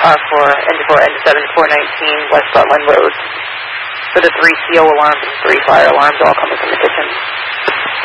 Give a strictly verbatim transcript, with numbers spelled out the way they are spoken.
uh, for N four, N seven, four nineteen West Rutland Road for the three C O alarms and three fire alarms all coming from the kitchen.